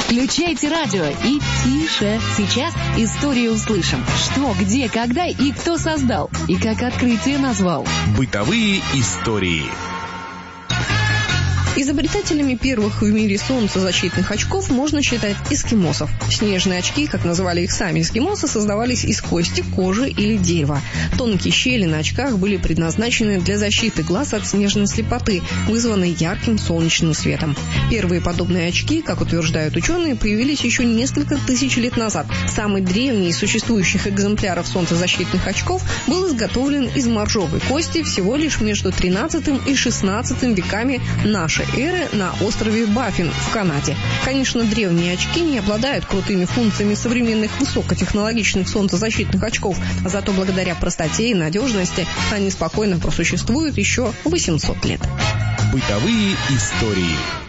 Включайте радио и тише. Сейчас историю услышим. Что, где, когда и кто создал. И как открытие назвал. Бытовые истории. Изобретателями первых в мире солнцезащитных очков можно считать эскимосов. Снежные очки, как называли их сами эскимосы, создавались из кости, кожи или дерева. Тонкие щели на очках были предназначены для защиты глаз от снежной слепоты, вызванной ярким солнечным светом. Первые подобные очки, как утверждают ученые, появились еще несколько тысяч лет назад. Самый древний из существующих экземпляров солнцезащитных очков был изготовлен из моржовой кости всего лишь между 13 и 16 веками нашей эры на острове Баффин в Канаде. Конечно, древние очки не обладают крутыми функциями современных высокотехнологичных солнцезащитных очков, зато благодаря простоте и надежности они спокойно просуществуют еще 800 лет. Бытовые истории.